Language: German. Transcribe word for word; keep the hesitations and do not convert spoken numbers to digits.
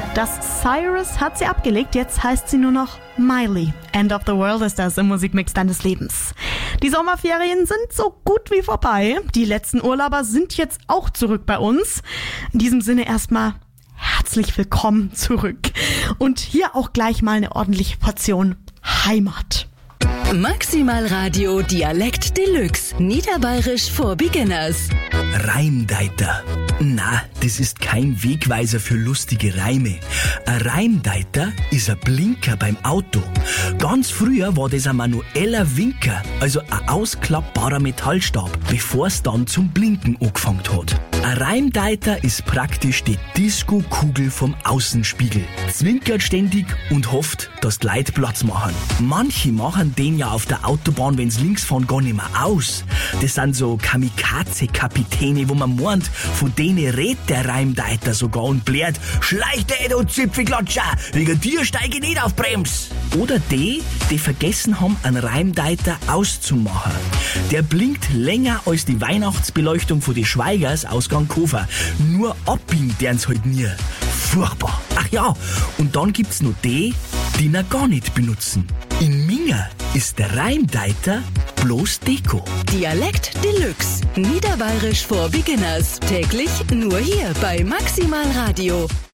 Das Cyrus hat sie abgelegt, jetzt heißt sie nur noch Miley. End of the World ist das im Musikmix deines Lebens. Die Sommerferien sind so gut wie vorbei. Die letzten Urlauber sind jetzt auch zurück bei uns. In diesem Sinne erstmal herzlich willkommen zurück. Und hier auch gleich mal eine ordentliche Portion Heimat. Maximal Radio Dialekt Deluxe. Niederbayerisch for Beginners. Reimdeiter. Na, das ist kein Wegweiser für lustige Reime. Ein Reimdeiter ist ein Blinker beim Auto. Ganz früher war das ein manueller Winker, also ein ausklappbarer Metallstab, bevor es dann zum Blinken angefangen hat. Ein Reimdeiter ist praktisch die Disco-Kugel vom Außenspiegel. Zwinkert ständig und hofft, dass die Leute Platz machen. Manche machen den ja auf der Autobahn, wenn's links fahren, gar nicht mehr aus. Das sind so Kamikaze-Kapitäne, wo man meint, von denen redet der Reimdeiter sogar und blärt: Schleich dich, du Zipfelklatscher, wegen dir steige ich nicht auf Brems. Oder die, die vergessen haben, einen Reimdeiter auszumachen. Der blinkt länger als die Weihnachtsbeleuchtung von die Schweigers aus Ganghofer. Nur abbiegen dern's halt nie. Furchtbar. Ach ja, und dann gibt's noch die, die ihn gar nicht benutzen. In Minga ist der Reimdeiter bloß Deko. Dialekt Deluxe. Niederbayerisch for Beginners. Täglich nur hier bei Maximal Radio.